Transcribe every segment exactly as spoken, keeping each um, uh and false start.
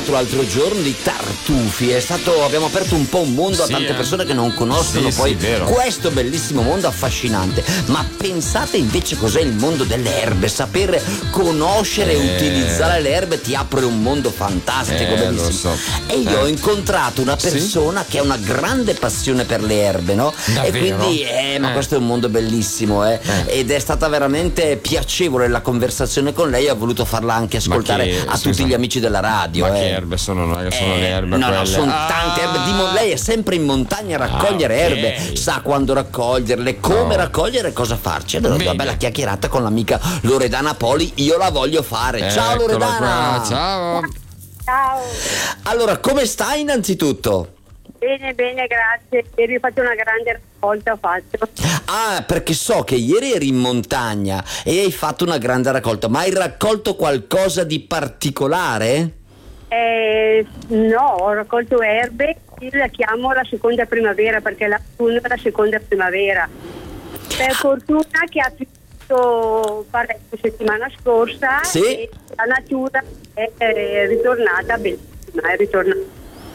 L'altro giorno di tartufi è stato, abbiamo aperto un po' un mondo sì, a tante eh. persone che non conoscono sì, poi sì, questo bellissimo mondo affascinante. Ma pensate invece cos'è il mondo delle erbe, saper conoscere eh. e utilizzare le erbe ti apre un mondo fantastico, eh, bellissimo. lo so. E io eh. ho incontrato una persona sì? che ha una grande passione per le erbe, no? Davvero? E quindi eh, ma eh. questo è un mondo bellissimo eh. Eh. Ed è stata veramente piacevole la conversazione con lei. Ho voluto farla anche ascoltare che, a scusa, tutti gli amici della radio. Ma eh. che erbe sono? Non è che sono Eh, le erbe no, quelle. no, sono ah, tante erbe. Di mo- lei è sempre in montagna a raccogliere ah, okay. erbe, sa quando raccoglierle, come no. raccogliere e cosa farci. Allora Bene. una bella chiacchierata con l'amica Loredana Poli, io la voglio fare. Ciao Eccola Loredana. qua, ciao. Ciao. Allora, come stai innanzitutto? Bene, bene, grazie. Ieri ho fatto una grande raccolta, ho fatto. Ah, perché so che ieri eri in montagna e hai fatto una grande raccolta, ma hai raccolto qualcosa di particolare? Eh, no, ho raccolto erbe, io la chiamo la seconda primavera perché l'autunno è la seconda primavera. Per fortuna che ha piovuto parecchio settimana scorsa Sì. e la natura è, è ritornata bellissima, è ritornata.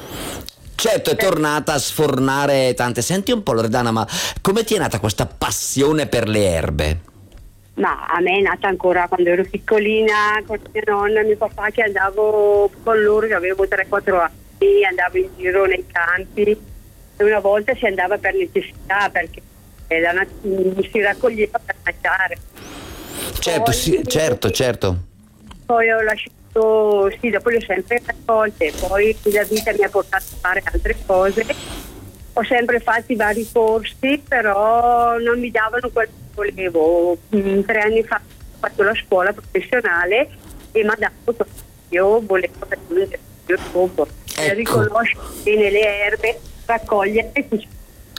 Certo, è tornata a sfornare tante. Senti un po' Loredana, ma come ti è nata questa passione per le erbe? Ma a me è nata ancora quando ero piccolina con mia nonna e mio papà, che andavo con loro, che avevo tre quattro anni, andavo in giro nei campi e una volta si andava per necessità perché la nat- si raccoglieva per mangiare. Certo, Poi, sì, certo, certo. Poi ho lasciato, sì, dopo le ho sempre raccolte, poi la vita mi ha portato a fare altre cose. Ho sempre fatto i vari corsi, però non mi davano quello che volevo. Mm, tre anni fa ho fatto la scuola professionale e mi ha dato quello che io volevo per il dopo. Ecco. Riconoscere bene le erbe, raccogliere e cucinare.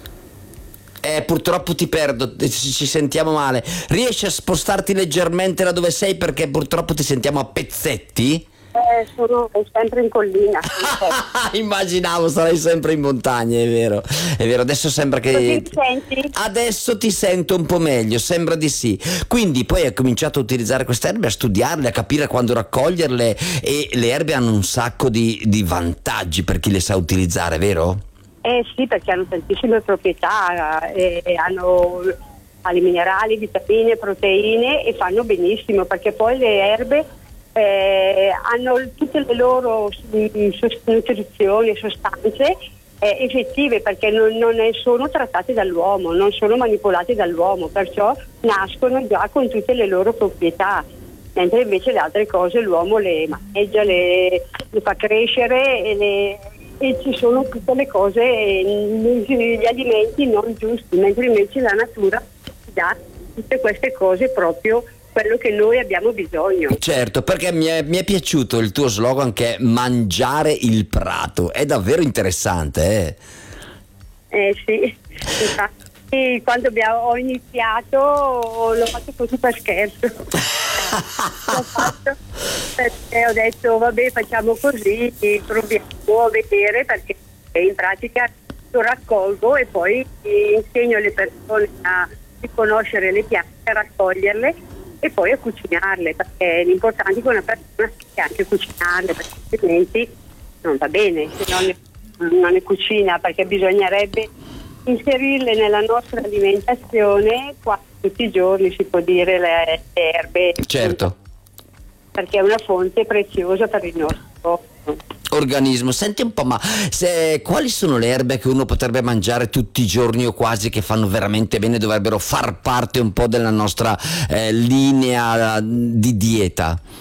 Eh, purtroppo ti perdo, ci, ci sentiamo male. Riesci a spostarti leggermente da dove sei perché purtroppo ti sentiamo a pezzetti? Eh, sono sempre in collina. Immaginavo, sarai sempre in montagna, è vero. È vero, adesso sembra che... Così ti senti? Adesso ti sento un po' meglio, sembra di sì. Quindi poi hai cominciato a utilizzare queste erbe, a studiarle, a capire quando raccoglierle, e le erbe hanno un sacco di, di vantaggi per chi le sa utilizzare, vero? Eh sì, perché hanno tantissime proprietà, eh, eh, hanno ali minerali, vitamine, proteine e fanno benissimo, perché poi le erbe eh, hanno tutte le loro mm, sost- nutrizioni e sostanze eh, effettive, perché non, non ne sono trattate dall'uomo, non sono manipolate dall'uomo, perciò nascono già con tutte le loro proprietà, mentre invece le altre cose l'uomo le maneggia, le, le fa crescere e le... e ci sono tutte le cose, gli alimenti non giusti, mentre invece la natura dà tutte queste cose, proprio quello che noi abbiamo bisogno. Certo, perché mi è, mi è piaciuto il tuo slogan che è mangiare il prato, è davvero interessante, eh? Eh sì, infatti quando abbiamo, ho iniziato l'ho fatto così per scherzo. L'ho fatto perché ho detto vabbè, facciamo così, proviamo a vedere, perché in pratica lo raccolgo e poi insegno alle persone a riconoscere le piante, a raccoglierle e poi a cucinarle, perché l'importante è che una persona sappia anche cucinarle, perché altrimenti non va bene se non ne, non ne cucina, perché bisognerebbe inserirle nella nostra alimentazione quasi tutti i giorni, si può dire, le, le erbe. Certo. Perché è una fonte preziosa per il nostro organismo. Senti un po', ma se, quali sono le erbe che uno potrebbe mangiare tutti i giorni o quasi, che fanno veramente bene, dovrebbero far parte un po' della nostra eh, linea di dieta?